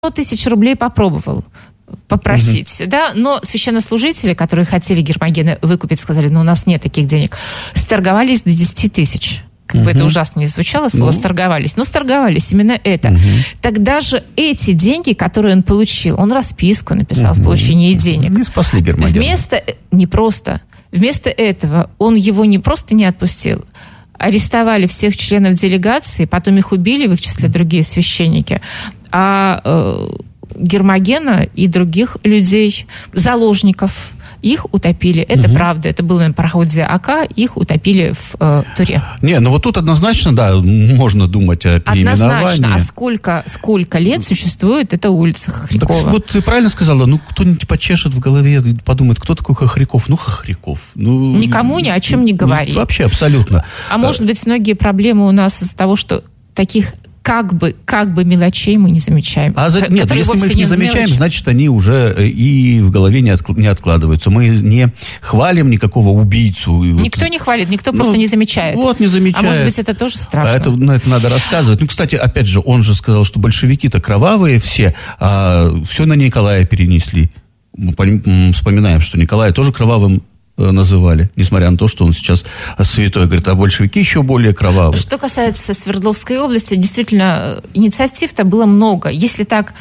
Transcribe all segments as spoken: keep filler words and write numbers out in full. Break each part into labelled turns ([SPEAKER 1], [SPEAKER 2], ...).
[SPEAKER 1] тысяч рублей попробовал попросить, угу. да, но священнослужители, которые хотели Гермогена выкупить, сказали, ну, у нас нет таких денег, сторговались до десять тысяч. Как угу. бы это ужасно не звучало, слово ну. «сторговались». Но сторговались, именно это. Угу. Тогда же эти деньги, которые он получил, он расписку написал угу. в получении денег.
[SPEAKER 2] Не спасли Гермогена.
[SPEAKER 1] Вместо... Не просто. Вместо этого он его не просто не отпустил, арестовали всех членов делегации, потом их убили, в их числе другие священники, а э, Гермогена и других людей, заложников, их утопили. Это угу. правда. Это было на пароходе Ока. Их утопили в э, Туре.
[SPEAKER 2] Не, ну вот тут однозначно, да, можно думать о переименовании.
[SPEAKER 1] Однозначно. А сколько, сколько лет существует эта улица Хохрякова?
[SPEAKER 2] Так, вот ты правильно сказала. Ну, кто-нибудь почешет в голове, подумает, кто такой Хохряков? Ну, Хохряков. Ну,
[SPEAKER 1] никому ни о чем не говорит.
[SPEAKER 2] Вообще, абсолютно.
[SPEAKER 1] А может быть, многие проблемы у нас из-за того, что таких... Как бы, как бы мелочей мы не замечаем.
[SPEAKER 2] А за, нет, если мы их не замечаем, мелочи. Значит, они уже и в голове не, отк, не откладываются. Мы не хвалим никакого убийцу.
[SPEAKER 1] Никто вот, не хвалит, никто ну, просто не замечает.
[SPEAKER 2] Вот, не замечает.
[SPEAKER 1] А может быть, это тоже страшно.
[SPEAKER 2] А это, ну, это надо рассказывать. Ну, кстати, опять же, он же сказал, что большевики-то кровавые все, а все на Николая перенесли. Мы вспоминаем, что Николая тоже кровавым называли, несмотря на то, что он сейчас святой. Говорит, а большевики еще более кровавые.
[SPEAKER 1] Что касается Свердловской области, действительно, инициатив-то было много. Если так,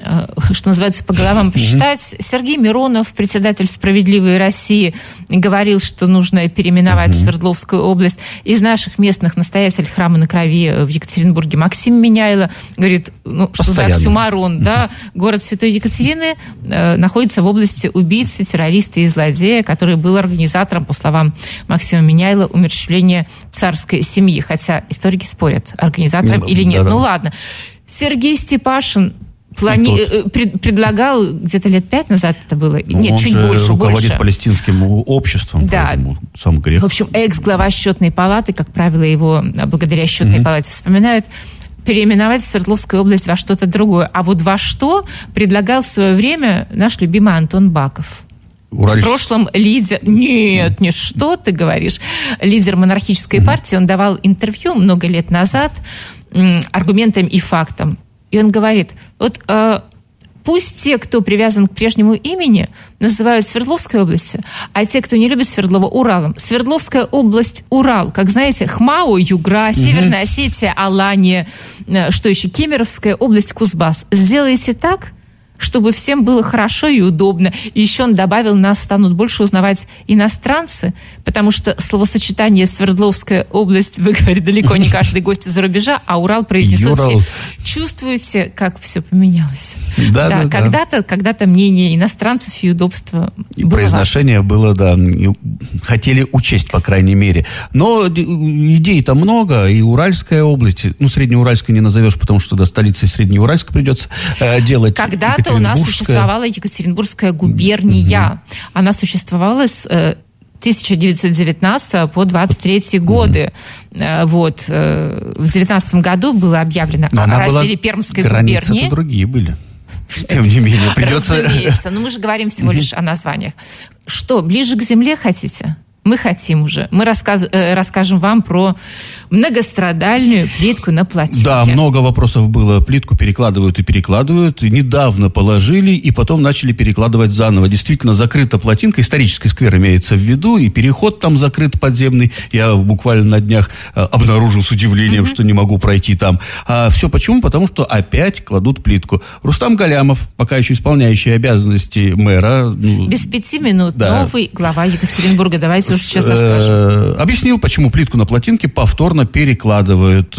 [SPEAKER 1] что называется, по головам посчитать, mm-hmm. Сергей Миронов, председатель «Справедливой России», говорил, что нужно переименовать mm-hmm. Свердловскую область. Из наших местных настоятель храма на Крови в Екатеринбурге Максим Меняйло говорит, ну, что Постоянно. за оксюмарон, mm-hmm. да, город Святой Екатерины э, находится в области убийцы, террориста и злодея, который был организатором, по словам Максима Меняйло, умерщвления царской семьи. Хотя историки спорят, организатором ну, или нет. Да, ну да. ладно. Сергей Степашин плани... пред... предлагал где-то лет пять назад это было.
[SPEAKER 2] Ну,
[SPEAKER 1] нет,
[SPEAKER 2] он
[SPEAKER 1] чуть
[SPEAKER 2] же
[SPEAKER 1] больше.
[SPEAKER 2] руководит
[SPEAKER 1] больше.
[SPEAKER 2] палестинским обществом.
[SPEAKER 1] Да.
[SPEAKER 2] Сам грех.
[SPEAKER 1] В общем, экс-глава счетной палаты, как правило, его благодаря счетной mm-hmm. палате вспоминают, переименовать Свердловскую область во что-то другое. А вот во что предлагал в свое время наш любимый Антон Баков. Ураль... В прошлом лидер... Нет, не что ты говоришь. Лидер монархической mm-hmm. партии, он давал интервью много лет назад м, аргументам и фактам. И он говорит, вот э, пусть те, кто привязан к прежнему имени, называют Свердловской областью, а те, кто не любит Свердлова, Уралом. Свердловская область, Урал. Как знаете, Хмао, Югра, Северная mm-hmm. Осетия, Алания, э, что еще, Кемеровская область, Кузбасс. Сделайте так, чтобы всем было хорошо и удобно. И еще он добавил, нас станут больше узнавать иностранцы, потому что словосочетание «Свердловская область», вы говорите, далеко не каждый гость из-за рубежа, а Урал произнесут все. Чувствуете, как все поменялось?
[SPEAKER 2] Да,
[SPEAKER 1] да,
[SPEAKER 2] да,
[SPEAKER 1] когда-то,
[SPEAKER 2] да.
[SPEAKER 1] когда-то мнение иностранцев и удобство
[SPEAKER 2] и
[SPEAKER 1] было
[SPEAKER 2] произношение важно. Было, да, хотели учесть, по крайней мере. Но идей-то много, и Уральская область, ну, Среднеуральская не назовешь, потому что до столицы Среднеуральска придется э, делать.
[SPEAKER 1] Когда-то у нас существовала Екатеринбургская губерния. Mm-hmm. Она существовала с э, тысяча девятьсот девятнадцатого по двадцать третий годы. Mm-hmm. Вот. Э, в девятнадцатом году было объявлено
[SPEAKER 2] Но
[SPEAKER 1] о разделе Пермской губернии.
[SPEAKER 2] Границы-то другие были. Тем не менее, придется...
[SPEAKER 1] Разумеется. Но мы же говорим всего лишь о названиях. Что, ближе к земле хотите? Мы хотим уже. Мы рассказ, э, расскажем вам про многострадальную плитку на плотинке.
[SPEAKER 2] Да, много вопросов было. Плитку перекладывают и перекладывают. Недавно положили, и потом начали перекладывать заново. Действительно, закрыта плотинка. Исторический сквер имеется в виду, и переход там закрыт подземный. Я буквально на днях э, обнаружил с удивлением, mm-hmm. что не могу пройти там. А все почему? Потому что опять кладут плитку. Рустам Галямов, пока еще исполняющий обязанности мэра... Ну,
[SPEAKER 1] без пяти минут. Да. Новый глава Екатеринбурга. Давайте сейчас расскажем.
[SPEAKER 2] Объяснил, почему плитку на плотинке повторно перекладывают.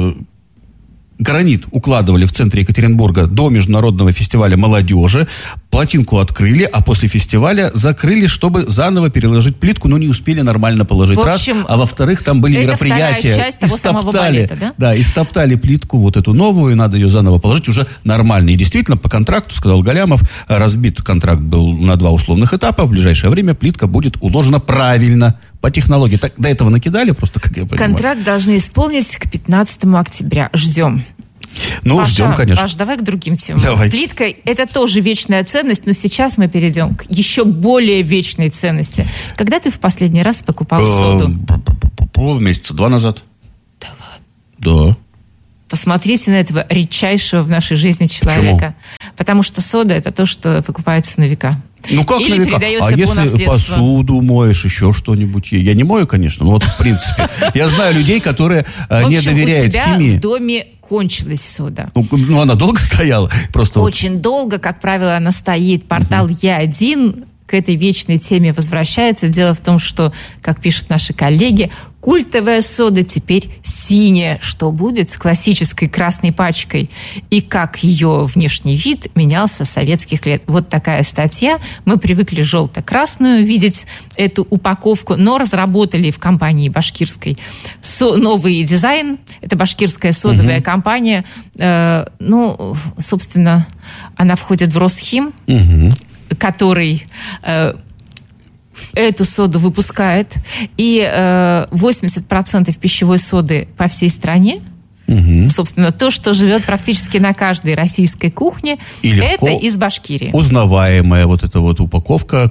[SPEAKER 2] Гранит укладывали в центре Екатеринбурга до международного фестиваля молодежи. Плотинку открыли, а после фестиваля закрыли, чтобы заново переложить плитку, но не успели нормально положить. В общем, раз, а во-вторых, там были
[SPEAKER 1] это
[SPEAKER 2] мероприятия.
[SPEAKER 1] Часть того самого балета, да?
[SPEAKER 2] Да, и стоптали плитку, вот эту новую, надо ее заново положить уже нормально. И действительно, по контракту, сказал Галямов, разбит контракт был на два условных этапа. В ближайшее время плитка будет уложена правильно, по технологии. Так, до этого накидали просто, как я понимаю.
[SPEAKER 1] Контракт должны исполнить к пятнадцатому октября. Ждем.
[SPEAKER 2] Ну, Паша, ждем, конечно.
[SPEAKER 1] Паш, давай к другим темам.
[SPEAKER 2] Давай.
[SPEAKER 1] Плитка – это тоже вечная ценность, но сейчас мы перейдем к еще более вечной ценности. Когда ты в последний раз покупал соду?
[SPEAKER 2] Месяца два назад.
[SPEAKER 1] Да ладно?
[SPEAKER 2] Да.
[SPEAKER 1] Посмотрите на этого редчайшего в нашей жизни человека.
[SPEAKER 2] Почему?
[SPEAKER 1] Потому что сода – это то, что покупается на века.
[SPEAKER 2] Ну как
[SPEAKER 1] Или
[SPEAKER 2] на века?
[SPEAKER 1] передается
[SPEAKER 2] А
[SPEAKER 1] по
[SPEAKER 2] если
[SPEAKER 1] наследству?
[SPEAKER 2] посуду моешь, еще что-нибудь? Я не мою, конечно, но вот в принципе. Я знаю людей, которые не доверяют химии.
[SPEAKER 1] В общем, у тебя в доме кончилась сода.
[SPEAKER 2] Ну, ну, она долго стояла? Просто
[SPEAKER 1] Очень вот... долго, как правило, она стоит. Портал угу. Е один к этой вечной теме возвращается. Дело в том, что, как пишут наши коллеги, культовая сода теперь синяя. Что будет с классической красной пачкой? И как ее внешний вид менялся с советских лет? Вот такая статья. Мы привыкли желто-красную видеть эту упаковку, но разработали в компании башкирской со- новый дизайн. Это башкирская содовая угу. компания. Э, ну, собственно, она входит в Росхим, угу. который э, эту соду выпускает. И э, восемьдесят процентов пищевой соды по всей стране, угу. собственно, то, что живет практически на каждой российской кухне, это из Башкирии.
[SPEAKER 2] Узнаваемая вот эта вот упаковка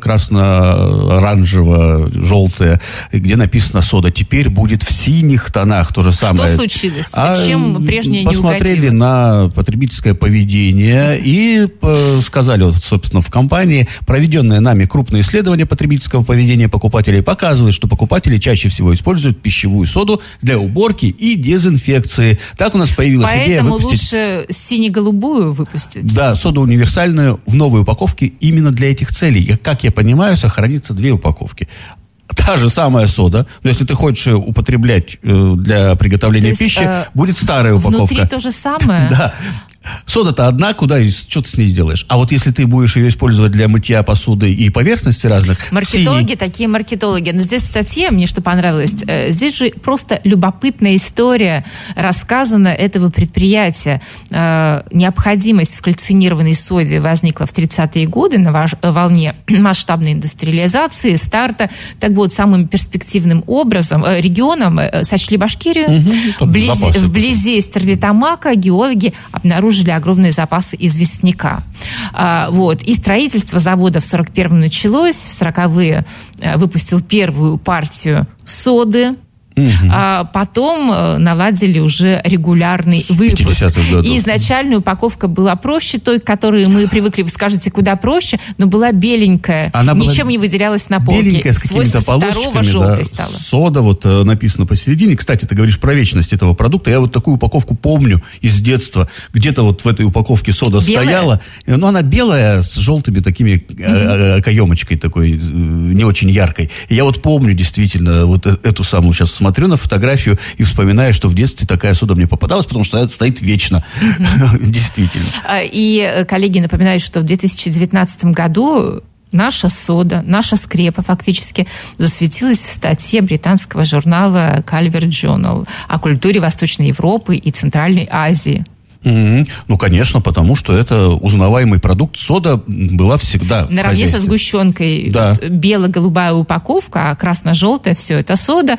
[SPEAKER 2] красно-оранжево-желтая, где написано сода, теперь будет в синих тонах то же самое.
[SPEAKER 1] Что случилось?
[SPEAKER 2] А
[SPEAKER 1] Чем прежнее не угодило?
[SPEAKER 2] Посмотрели на потребительское поведение и сказали, вот, собственно, в компании, проведенное нами крупное исследование потребительского поведения покупателей показывает, что покупатели чаще всего используют пищевую соду для уборки и дезинфекции. Так у нас появилась
[SPEAKER 1] Поэтому
[SPEAKER 2] идея выпустить...
[SPEAKER 1] лучше сине-голубую выпустить.
[SPEAKER 2] Да, соду универсальную в новой упаковке именно для этих целей. И, как я понимаю, сохранится две упаковки. Та же самая сода, но если ты хочешь употреблять э, для приготовления есть, пищи, э, будет старая упаковка.
[SPEAKER 1] Внутри то же самое?
[SPEAKER 2] Да. Сода-то одна, куда, что ты с ней сделаешь? А вот если ты будешь ее использовать для мытья посуды и поверхностей разных...
[SPEAKER 1] Маркетологи,
[SPEAKER 2] синий...
[SPEAKER 1] такие маркетологи. Но здесь в статье, мне что понравилось, здесь же просто любопытная история рассказана этого предприятия. Необходимость в кальцинированной соде возникла в тридцатые годы на волне масштабной индустриализации, старта. Так вот, самым перспективным образом, регионом сочли Башкирию. Угу, вблизи, вблизи Стерлитамака геологи обнаружили огромные запасы известняка. А, вот. И строительство завода в сорок первом началось, в сороковые выпустил первую партию соды. Угу. А потом наладили уже регулярный выпуск. И изначальная упаковка была проще той, к которой мы привыкли. Вы скажете, куда проще, но была беленькая. Она ничем была не выделялась на полке.
[SPEAKER 2] Беленькая, с какими-то полосочками. Да.
[SPEAKER 1] Стала.
[SPEAKER 2] Сода вот написано посередине. Кстати, ты говоришь про вечность этого продукта. Я вот такую упаковку помню из детства. Где-то вот в этой упаковке сода белая? Стояла. Но она белая, с желтыми такими mm-hmm. каемочкой такой, не очень яркой. И я вот помню действительно вот эту самую сейчас смотрю на фотографию и вспоминаю, что в детстве такая сода мне попадалась, потому что она стоит вечно. Mm-hmm. Действительно.
[SPEAKER 1] И коллеги напоминают, что в две тысячи девятнадцатом году наша сода, наша скрепа фактически засветилась в статье британского журнала Calvert Journal о культуре Восточной Европы и Центральной Азии.
[SPEAKER 2] Mm-hmm. Ну, конечно, потому что это узнаваемый продукт. Сода была всегда в
[SPEAKER 1] наравне
[SPEAKER 2] хозяйстве.
[SPEAKER 1] Со сгущенкой.
[SPEAKER 2] Да.
[SPEAKER 1] Вот, бело-голубая упаковка, а красно-желтая все это сода.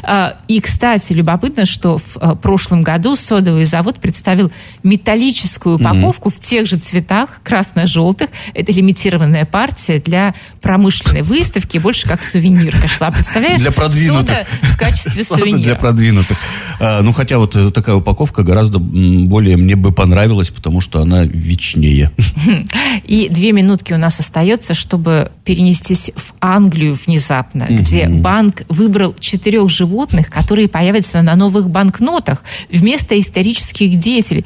[SPEAKER 1] И, кстати, любопытно, что в прошлом году содовый завод представил металлическую упаковку mm-hmm. в тех же цветах, красно-желтых. Это лимитированная партия для промышленной выставки, больше как сувенирка шла. Представляешь?
[SPEAKER 2] Для продвинутых.
[SPEAKER 1] Сода в качестве сувенира.
[SPEAKER 2] Для продвинутых. Ну, хотя вот такая упаковка гораздо более мне бы понравилась, потому что она вечнее.
[SPEAKER 1] И две минутки у нас остается, чтобы перенестись в Англию внезапно, угу. где банк выбрал четырех животных, которые появятся на новых банкнотах вместо исторических деятелей.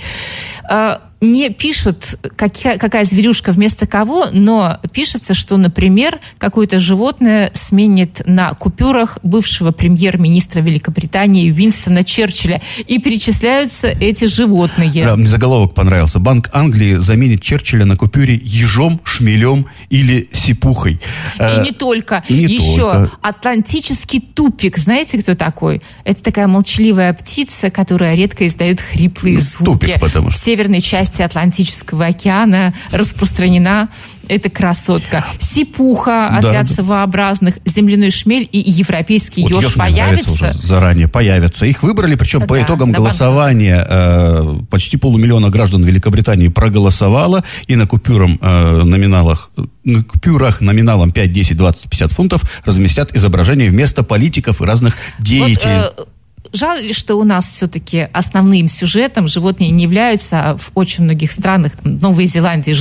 [SPEAKER 1] Не пишут, какая, какая зверюшка вместо кого, но пишется, что, например, какое-то животное сменит на купюрах бывшего премьер-министра Великобритании Уинстона Черчилля. И перечисляются эти животные.
[SPEAKER 2] Да, мне заголовок понравился. Банк Англии заменит Черчилля на купюре ежом, шмелем или сипухой.
[SPEAKER 1] И не только.
[SPEAKER 2] И не
[SPEAKER 1] Еще
[SPEAKER 2] только.
[SPEAKER 1] Атлантический тупик. Знаете, кто такой? Это такая молчаливая птица, которая редко издает хриплые звуки.
[SPEAKER 2] Тупик, потому что.
[SPEAKER 1] В северной части Атлантического океана распространена эта красотка. Сипуха, да, отряд да. совообразных, земляной шмель и европейский вот еж появятся.
[SPEAKER 2] Уже заранее появятся. Их выбрали, причем да, по итогам голосования э, почти полумиллиона граждан Великобритании проголосовало, и на купюрам э, номиналах, на купюрах номиналом пять, десять, двадцать, пятьдесят фунтов разместят изображения вместо политиков и разных деятелей.
[SPEAKER 1] Вот, э, жаль, что у нас все-таки основным сюжетом животные не являются, а в очень многих странах, там, Новой Зеландии,